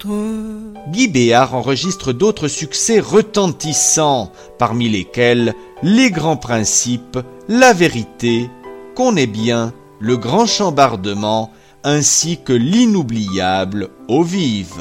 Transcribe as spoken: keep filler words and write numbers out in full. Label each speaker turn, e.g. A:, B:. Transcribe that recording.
A: Guy Béart enregistre d'autres succès retentissants, parmi lesquels Les Grands Principes, La Vérité, Qu'on est bien, Le Grand Chambardement, ainsi que l'inoubliable Eaux vives.